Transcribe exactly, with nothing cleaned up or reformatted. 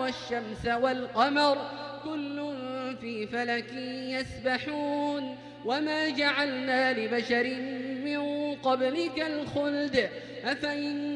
والشمس والقمر كل في فلك يسبحون وما جعلنا لبشر من قبلك الخلد أفإن